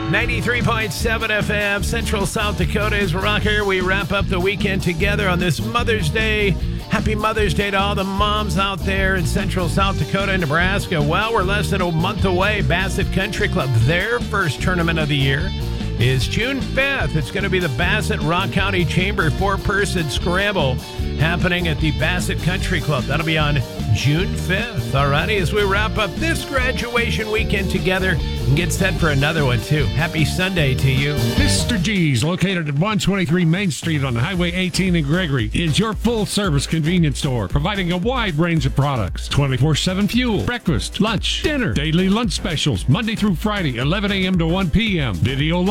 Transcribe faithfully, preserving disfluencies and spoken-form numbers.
ninety-three point seven F M, Central South Dakota's rocker. We wrap up the weekend together on this Mother's Day. Happy Mother's Day to all the moms out there in Central South Dakota and Nebraska. Well, we're less than a month away. Bassett Country Club, their first tournament of the year, is June fifth. It's going to be the Bassett Rock County Chamber four-person scramble happening at the Bassett Country Club. That'll be on June fifth. Alrighty, as we wrap up this graduation weekend together and get set for another one too. Happy Sunday to you. Mister G's, located at one twenty-three Main Street on Highway eighteen in Gregory, is your full-service convenience store, providing a wide range of products. twenty-four seven fuel, breakfast, lunch, dinner, daily lunch specials, Monday through Friday, eleven a.m. to one p.m. Video